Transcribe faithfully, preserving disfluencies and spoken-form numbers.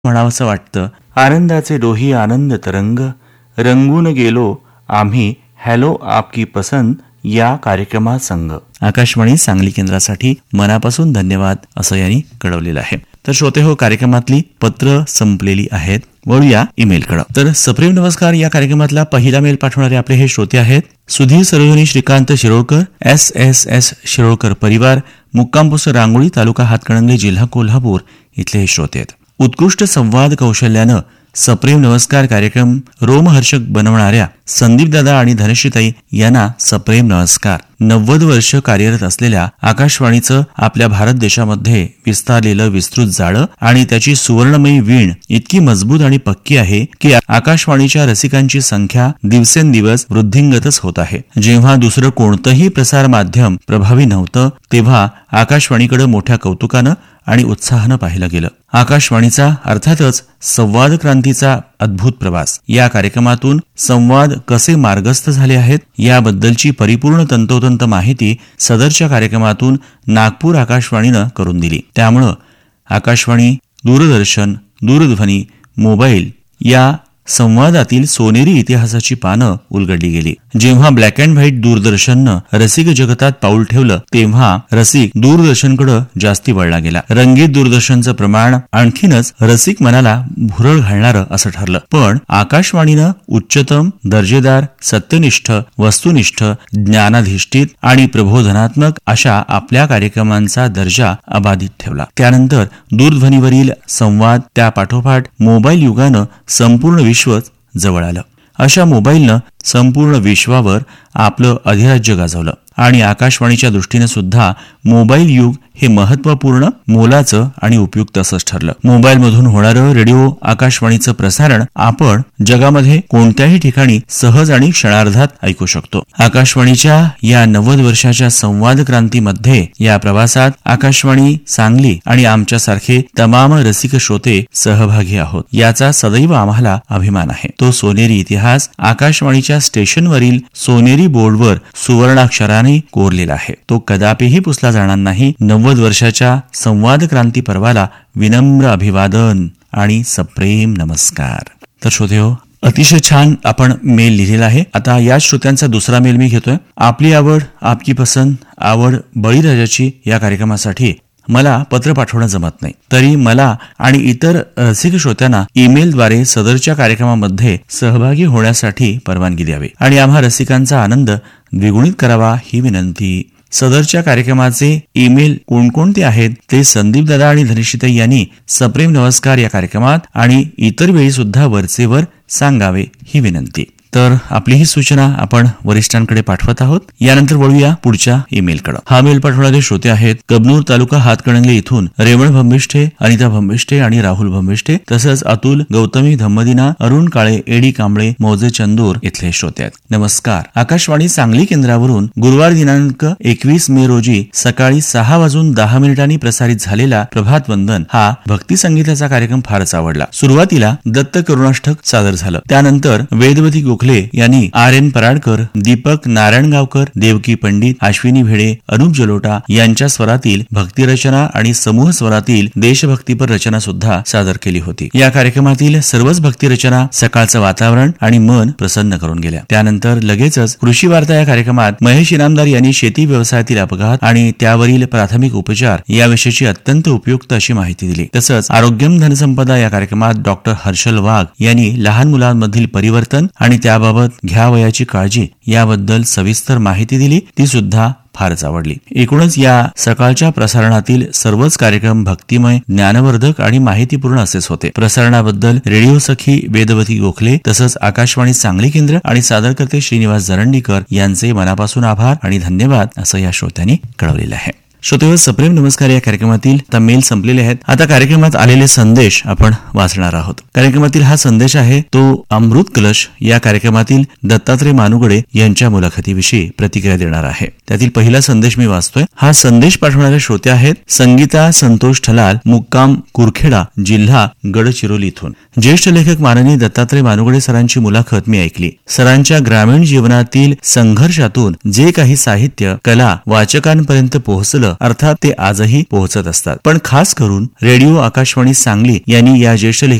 म्हणावंसं वाटतं. आनंदाचे डोही आनंद तरंग रंगून गेलो आम्ही हॅलो आपकी पसंत या कार्यक्रमात संघ. आकाशवाणी सांगली केंद्रासाठी मनापासून धन्यवाद असं यांनी कळवलेलं आहे. तर श्रोते हो, कार्यक्रमातली पत्र संपलेली आहेत. वळूया ईमेलकडे. तर सप्रेम नमस्कार या कार्यक्रमातला पहिला मेल पाठवणारे आपले हे श्रोते आहेत Sudhir Sarojini Shrikant Shirolkar, S S S Shirolkar परिवार, मुक्कामपोस्ट रांगोळी, तालुका हातकणंगले, जिल्हा कोल्हापूर इथले हे श्रोते आहेत. उत्कृष्ट संवाद कौशल्यानं सप्रेम नमस्कार कार्यक्रम रोमहर्षक बनवणाऱ्या संदीपदादा आणि धनश्रीताई यांना सप्रेम नमस्कार. नव्वद वर्ष कार्यरत असलेल्या आकाशवाणीचं आपल्या भारत देशामध्ये विस्तारलेलं विस्तृत जाळं आणि त्याची सुवर्णमयी वीण इतकी मजबूत आणि पक्की आहे की आकाशवाणीच्या रसिकांची संख्या दिवसेंदिवस वृद्धिंगतच होत आहे. जेव्हा दुसरं कोणतंही प्रसार माध्यम प्रभावी नव्हतं तेव्हा आकाशवाणीकडे मोठ्या कौतुकानं आणि उत्साहानं पाहिलं गेलं. आकाशवाणीचा अर्थातच संवाद क्रांतीचा अद्भुत प्रवास. या कार्यक्रमातून संवाद कसे मार्गस्थ झाले आहेत याबद्दलची परिपूर्ण तंतोतंत माहिती सदरच्या कार्यक्रमातून नागपूर आकाशवाणीनं करून दिली. त्यामुळं आकाशवाणी, दूरदर्शन, दूरध्वनी, मोबाईल या संवादातील सोनेरी इतिहासाची पानं उलगडली गेली. जेव्हा ब्लॅक अँड व्हाईट दूरदर्शननं रसिक जगतात पाऊल ठेवलं तेव्हा रसिक दूरदर्शनकडे जास्ती वळला गेला. रंगीत दूरदर्शनचं प्रमाण आणखीनच रसिक मनाला भुरळ घालणारं असं ठरलं. पण आकाशवाणीनं उच्चतम दर्जेदार, सत्यनिष्ठ, वस्तुनिष्ठ, ज्ञानाधिष्ठित आणि प्रबोधनात्मक अशा आपल्या कार्यक्रमांचा दर्जा अबाधित ठेवला. त्यानंतर दूरध्वनीवरील संवाद, त्या पाठोपाठ मोबाईल युगानं संपूर्ण विश्व जवळ आलं. अशा मोबाईलनं संपूर्ण विश्वावर आपलं अधिराज्य गाजवलं आणि आकाशवाणीच्या दृष्टीने सुद्धा मोबाईल युग हे महत्वपूर्ण, मोलाचं आणि उपयुक्त असंच ठरलं. मोबाईलमधून होणारं रेडिओ आकाशवाणीचं प्रसारण आपण जगामध्ये कोणत्याही ठिकाणी सहज आणि क्षणार्धात ऐकू शकतो. आकाशवाणीच्या या नव्वद वर्षाच्या संवाद क्रांतीमध्ये या प्रवासात आकाशवाणी सांगली आणि आमच्यासारखे तमाम रसिक श्रोते सहभागी आहोत. याचा सदैव आम्हाला अभिमान आहे. तो सोनेरी इतिहास आकाशवाणीच्या स्टेशनवरील सोनेरी बोर्डवर सुवर्णाक्षराने कोरलेला आहे. तो कदापिही पुसला जाणार नाही. नव्वद वर्षाच्या संवाद क्रांती पर्वाला विनम्र अभिवादन आणि सप्रेम नमस्कार. तर श्रोतेहो, अतिशय छान आपण मेल लिहिलेला आहे. आता या श्रोत्यांचा दुसरा मेल मी घेतोय. आपली आवड आपकी पसंत, आवड बळीराजाची या कार्यक्रमासाठी मला पत्र पाठवणं जमत नाही, तरी मला आणि इतर रसिक श्रोत्यांना ईमेलद्वारे सदरच्या कार्यक्रमामध्ये सहभागी होण्यासाठी परवानगी द्यावी आणि आम्हा रसिकांचा आनंद द्विगुणित करावा ही विनंती. सदरच्या कार्यक्रमाचे ईमेल कोणकोणते आहेत ते संदीपदादा आणि धनश्रीताई यांनी सप्रेम नमस्कार या कार्यक्रमात आणि इतर वेळी सुद्धा वरचेवर सांगावे ही विनंती. तर आपली ही सूचना आपण वरिष्ठांकडे पाठवत आहोत. यानंतर वळूया पुढच्या ईमेलकडे. हा मेल पाठवणारे श्रोते आहेत कबनूर तालुका हातकणंगले इथून रेवण भंबिष्ठे, अनिता भंबिष्ठे आणि राहुल भंबिष्ठे, तसंच अतुल, गौतमी धम्मदिना, अरुण काळे, एडी कांबळे, मौजे चंदूर इथले श्रोते आहेत. नमस्कार. आकाशवाणी सांगली केंद्रावरून गुरुवार दिनांक एकवीस मे रोजी सकाळी सहा वाजून दहा मिनिटांनी प्रसारित झालेला प्रभात वंदन हा भक्ती संगीताचा कार्यक्रम फारच आवडला. सुरुवातीला दत्त करुणाष्टक सादर झालं. त्यानंतर वेदवती यांनी आर एन पराडकर, दीपक नारायणगावकर, देवकी पंडित, अश्विनी भेडे, अनुप जलोटा यांच्या स्वरातील भक्तिरचना आणि समूह स्वरातील देशभक्तीपर रचना सुद्धा सादर केली होती. या कार्यक्रमातील सर्वच भक्तिरचना सकाळचं वातावरण आणि मन प्रसन्न करून गेल्या. त्यानंतर लगेचच कृषी वार्ता या कार्यक्रमात महेश इनामदार यांनी शेती व्यवसायातील अपघात आणि त्यावरील प्राथमिक उपचार याविषयीची अत्यंत उपयुक्त अशी माहिती दिली. तसंच आरोग्यम धनसंपदा या कार्यक्रमात डॉक्टर हर्षल वाघ यांनी लहान मुलांमधील परिवर्तन आणि त्याबाबत घ्यावयाची काळजी याबद्दल सविस्तर माहिती दिली. ती सुद्धा फारच आवडली. एकूणच या सकाळच्या प्रसारणातील सर्वच कार्यक्रम भक्तिमय, ज्ञानवर्धक आणि माहितीपूर्ण असेच होते. प्रसारणाबद्दल रेडिओ सखी वेदवती गोखले तसंच आकाशवाणी सांगली केंद्र आणि सादरकर्ते श्रीनिवास जरंडीकर यांचे मनापासून आभार आणि धन्यवाद असं या श्रोत्यांनी कळवलेलं आहे. श्रोतेहो, सप्रेम नमस्कार या कार्यक्रमातील आता मेल संपलेले आहेत. आता कार्यक्रमात आलेले संदेश आपण वाचणार आहोत. कार्यक्रमातील हा संदेश आहे तो अमृत कलश या कार्यक्रमातील दत्तात्रय मानुगडे यांच्या मुलाखतीविषयी प्रतिक्रिया देणार आहे. त्यातील पहिला संदेश मी वाचतोय. हा संदेश पाठवणारे श्रोते आहेत संगीता संतोष ठलाल, मुक्काम कुरखेडा, जिल्हा गडचिरोली इथून. ज्येष्ठ लेखक माननीय दत्तात्रय मानुगडे सरांची मुलाखत मी ऐकली. सरांच्या ग्रामीण जीवनातील संघर्षातून जे काही साहित्य, कला वाचकांपर्यंत पोहोचलं अर्थात ते आजही पोहोचत असतात. पण खास करून रेडिओ आकाशवाणी सांगली यांनी या ज्येष्ठ